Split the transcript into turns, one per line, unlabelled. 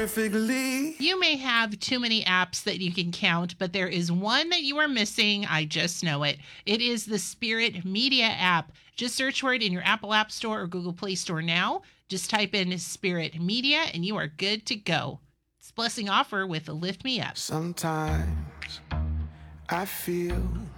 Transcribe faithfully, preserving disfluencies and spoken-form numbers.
perfectly.
You may have too many apps that you can count, but there is one that you are missing. I just know it. It is the Spirit Media app. Just search for it in your Apple App Store or Google Play Store now. Just type in Spirit Media and you are good to go. It's Blessing Offer with Lift Me Up.
Sometimes I feel